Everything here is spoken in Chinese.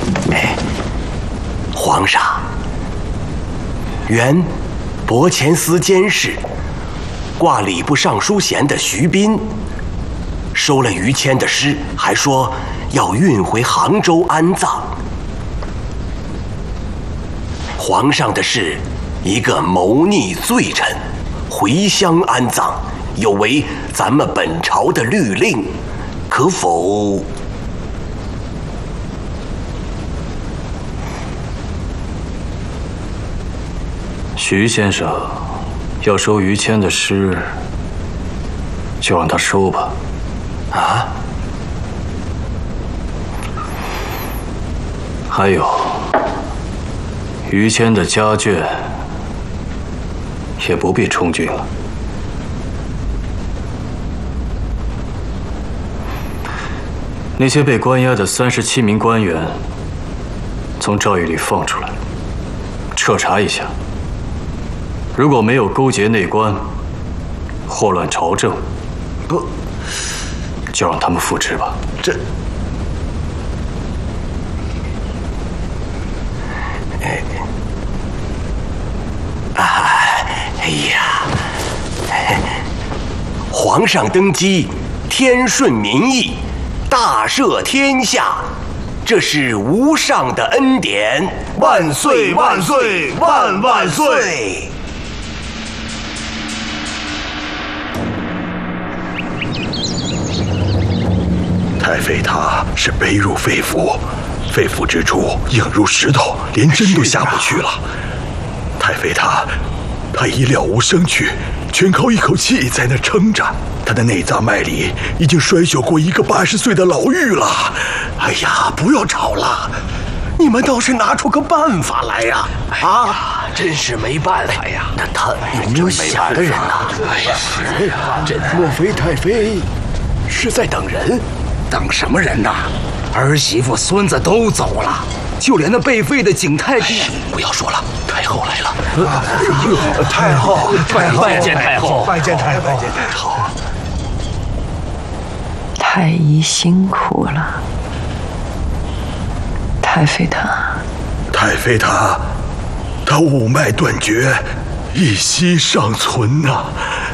皇上，原博前司监事、挂礼部尚书衔的徐斌，收了于谦的尸，还说要运回杭州安葬。皇上的是一个谋逆罪臣，回乡安葬，有违咱们本朝的律令，可否？ 徐先生要收于谦的尸，就让他收吧。 啊？ 还有，于谦的家眷也不必充军了。那些被关押的37名官员，从诏狱里放出来，彻查一下。如果没有勾结内官、祸乱朝政， 不， 就让他们复职吧。 这，哎呀，皇上登基，天顺民意，大赦天下，这是无上的恩典， 万岁万岁万万岁！太妃她是悲入肺腑，肺腑之处硬如石头，连针都下不去了。太妃她已了无生趣，全靠一口气在那撑着。她的内脏脉里已经衰朽过一个80岁的老妪了。哎呀，不要吵了，你们倒是拿出个办法来呀！啊， 真是没办法呀。那他有没有想的人呐？ 哎呀，是啊，莫非太妃是在等人？ 等什么人呐？儿媳妇、孙子都走了，就连那被废的景泰帝， 不要说了，太后来了。 太后， 拜见太后， 拜见太后，拜见太后。 太医辛苦了，太妃她她五脉断绝，一息尚存呐。